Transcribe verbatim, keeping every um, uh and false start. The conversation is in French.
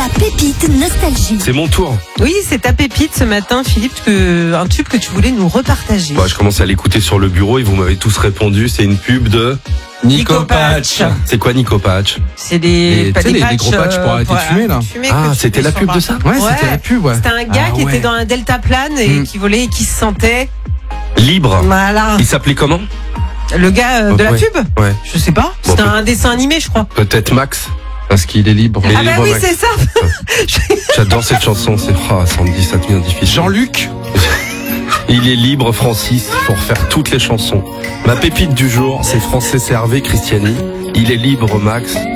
La pépite nostalgie. C'est mon tour. Oui, c'est ta pépite ce matin, Philippe, que, un tube que tu voulais nous repartager. Bah, je commence à l'écouter sur le bureau et vous m'avez tous répondu. C'est une pub de Nico Patch. C'est quoi Nico Patch? C'est des, Et pas tu sais, des les- les patchs, gros patchs pour euh, arrêter de voilà, fumer, là. fumer Ah, que tu c'était mets la sur pub le de bras. ça? Ouais, Ouais. c'était la pub, ouais. C'était un gars Ah, qui ouais. était dans un deltaplane et Mm. qui volait et qui se sentait. Libre. Voilà. Il s'appelait comment? Le gars euh, de la Ouais. pub? Ouais. Je sais pas. Bon, C'était peut- un dessin animé, je crois. Peut-être Max. Parce qu'il est libre. Il est Ah bah libre, oui, Max. c'est ça. J'adore cette chanson. C'est, oh, ça me dit, ça devient difficile. Jean-Luc. Il est libre, Francis, pour faire toutes les chansons. Ma pépite du jour, c'est Francis Hervé Christiani. Il est libre, Max,